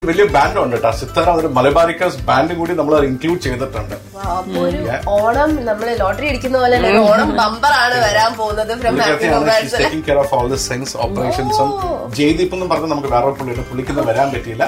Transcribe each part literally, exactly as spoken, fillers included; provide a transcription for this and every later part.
വലിയ ബാൻഡ് ഉണ്ട് കേട്ടോ, സിത്താര ഒരു മലബാരിക്കാസ് ബാൻഡും കൂടി നമ്മൾ ഇൻക്ലൂഡ് ചെയ്തിട്ടുണ്ട്. ഓണം നമ്മള് ലോട്ടറി അടിക്കുന്ന പോലെ ഓണം ബമ്പർ ആണ് വരാൻ പോകുന്നത്. Taking care of all the things, ഓപ്പറേഷൻസും. Jaideep എന്നും പറഞ്ഞ് നമുക്ക് വേറെ പുള്ളിയുടെ പുള്ളിക്കൊന്നും വരാൻ പറ്റിയില്ല.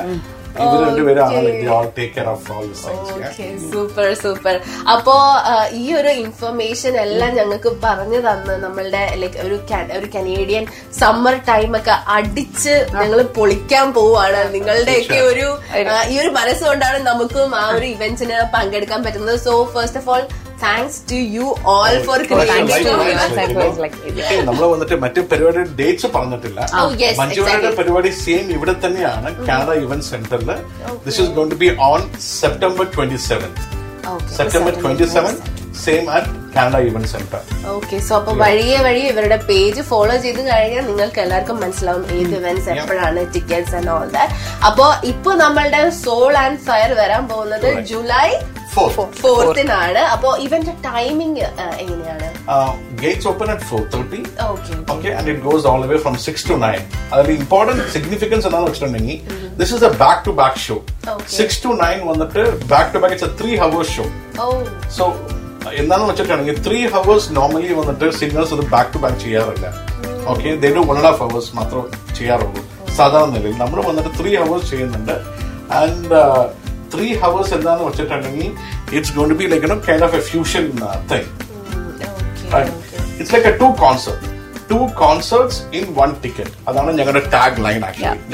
Super super. അപ്പോ ഈ ഒരു ഇൻഫർമേഷൻ എല്ലാം ഞങ്ങൾക്ക് പറഞ്ഞു തന്ന് നമ്മളുടെ ലൈക്ക് ഒരു ഒരു കനേഡിയൻ സമ്മർ ടൈം ഒക്കെ അടിച്ച് ഞങ്ങൾ പൊളിക്കാൻ പോവാണ്. നിങ്ങളുടെയൊക്കെ ഒരു ഈ ഒരു മനസ്സുകൊണ്ടാണ് നമുക്കും ആ ഒരു ഇവന്റ്സിന് പങ്കെടുക്കാൻ പറ്റുന്നത്. So first of all thanks to you all for creating. നമ്മൾ വന്നിട്ട് മറ്റു പരിപാടിയുടെ ഡേറ്റ്സ് പറഞ്ഞിട്ടില്ല. മഞ്ജുവയുടെ പരിപാടി സെയിം ഇവിടെ തന്നെയാണ്, കാനഡ ഇവന്റ് സെന്ററിൽ. This is going to B on September twenty seventh. September twenty seventh same at Canada event centre. Okay, so അപ്പൊ വഴിയെ വഴി ഇവരുടെ പേജ് ഫോളോ ചെയ്ത് കഴിഞ്ഞാൽ നിങ്ങൾക്ക് എല്ലാവർക്കും മനസ്സിലാവും ഏത് ഇവന്റ്സ് എപ്പോഴാണ്, ടിക്കറ്റ്സ് ആൻഡ് ഓൾ ദാറ്റ്. അപ്പൊ ഇപ്പൊ നമ്മളുടെ സോൾ ആൻഡ് ഫയർ വരാൻ പോകുന്നത് ജൂലൈ ഫോർത്തിനാണ്. അപ്പൊ ഇവന്റെ ടൈമിംഗ് എങ്ങനെയാണ്? Gates open at four thirty. Okay, and it goes all the way from six to nine. അതിൽ ഇമ്പോർട്ടന്റ് സിഗ്നിഫിക്കൻസ് എന്താണെന്ന് വെച്ചിട്ടുണ്ടെങ്കിൽ this is A back to back show. Six to nine വന്നിട്ട് back to back it's A three hours show. So എന്താണെന്ന് വെച്ചിട്ടുണ്ടെങ്കിൽ three hours normally വന്നിട്ട് singers അത് back to back ചെയ്യാറില്ല. Okay, they do one and half hours മാത്രം ചെയ്യാറുള്ളൂ സാധാരണ നിലയിൽ. നമ്മൾ വന്നിട്ട് ത്രീ ഹവേഴ്സ് ചെയ്യുന്നുണ്ട്. ആൻഡ് ത്രീ ഹവേഴ്സ് എന്താണെന്ന് വെച്ചിട്ടുണ്ടെങ്കിൽ it's going to be like you know kind of A fusion thing. It's like A to concert, to concerts in one ticket. അതാണ് ഞങ്ങളുടെ ടാഗ് ലൈൻ.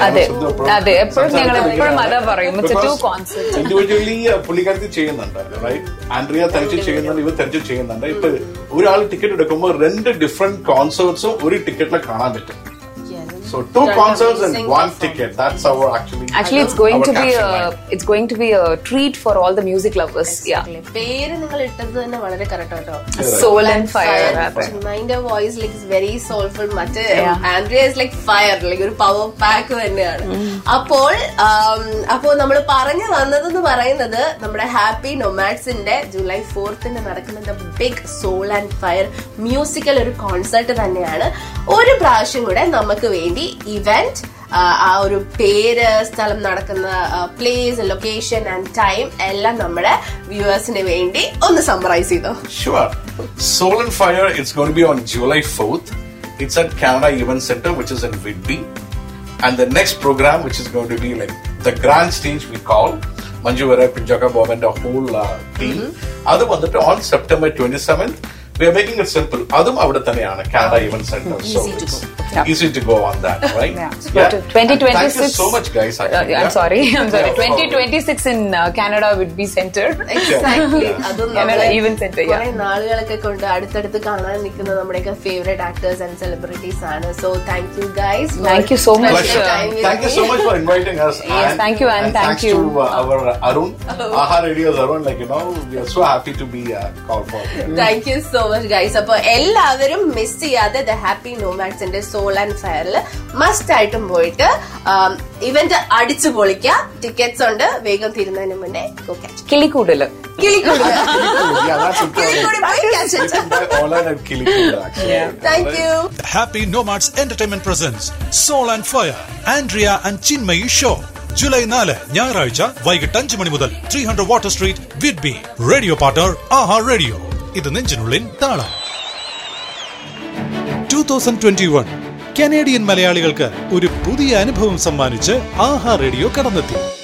ഇൻഡിവിജ്വലി പുള്ളിക്കാരത്തി ചെയ്യുന്നുണ്ട്, റൈറ്റ്? ആൻഡ്രിയ തനിച്ച് ചെയ്യുന്നുണ്ട്, ഇവർ തനിച്ച് ചെയ്യുന്നുണ്ട്. ഇപ്പൊ ഒരാൾ ടിക്കറ്റ് എടുക്കുമ്പോൾ രണ്ട് ഡിഫറെന്റ് കോൺസേർട്സും ഒരു ടിക്കറ്റിൽ കാണാൻ പറ്റും. So two concerts and one ticket. That's our actually. Actually, it's going to be a it's going to be a treat for all the music lovers. Yeah. പേര് നിങ്ങൾ ഇട്ടത് തന്നെ വളരെ കറക്റ്റ് ആട്ടോ. Soul and fire. Mine voice like is very soulful. മറ്റേ Andrea is like fire, like ഒരു power pack തന്നെയാണ്. അപ്പോൾ അപ്പോൾ നമ്മൾ പറഞ്ഞു വന്നതെന്ന് പറയുന്നത് നമ്മുടെ ഹാപ്പി നൊമാഡ്സിന്റെ ജൂലൈ ഫോർത്തിന് നടക്കുന്ന big soul and fire musical ഒരു കോൺസെർട്ട് തന്നെയാണ്. ഒരു പ്രാവശ്യം കൂടെ നമുക്ക് വേണ്ടി ഇവന്റ്, ആ ഒരു പേര്, സ്ഥലം നടക്കുന്ന പ്ലേസ്, ലൊക്കേഷൻ ആൻഡ് ടൈം എല്ലാം നമ്മുടെ വ്യൂവേഴ്സിന് വേണ്ടി ഒന്ന് സമ്മറൈസ് ചെയ്തോ. Sure. Soul and Fire, it's going to be on July fourth. It's at Canada Event Center, which is in Whitby. And the next program, which is going to be like the grand stage we call, Manju Vera, Pinjaka Bob and the whole uh, team. Adu vandu on September twenty-seventh. We are making it simple. Adum avada thaneyana Canada Event Center. So easy to go. Yeah. Easy to go on that, right? Yeah. So yeah. twenty twenty-six. Thank you so much, guys. Uh, I'm yeah. sorry. I'm sorry. twenty twenty-six in uh, Canada would be center. Exactly. Adum Canada Event Center. Yeah. കുറെ നാളുകളൊക്കെ കൊണ്ട് അടുത്തടുത്ത് കാണാൻ നിൽക്കുന്ന നമ്മുടെയൊക്കെ favourite actors and celebrities ആണ്. So thank you guys. Thank you so much. Thank you so much for inviting us. Yes, and, thank you and, and thank you to uh, our Arun, Aha Radio's Arun. Like you know, we are so happy to be uh, called for. Thank you so much, guys. അപ്പൊ എല്ലാവരും miss ചെയ്യാതെ the happy നോമാഡ്സിന്റെ soul and ഫയറിൽ must ആയിട്ടും പോയിട്ട് event അടിച്ചു പൊളിക്കുക. Tickets ഉണ്ട്, വേഗം തീരുന്നതിന് മുന്നേ കിളിക്കൂടല് കിളിക്കൂടല് Thank you. The Happy Nomads Entertainment presents Soul and Fire, Andrea and Chinmayi Show. July നാല് ഞായറാഴ്ച വൈകിട്ട് അഞ്ചു മണി മുതൽ three hundred water street, Whidbey. Radio partner ആഹാ റേഡിയോ. ഇത് നെഞ്ചിനുള്ളിൻ താളം. Two thousand twenty one Canadian മലയാളികൾക്ക് ഒരു പുതിയ അനുഭവം സമ്മാനിച്ച് ആഹാ റേഡിയോ കടന്നെത്തി.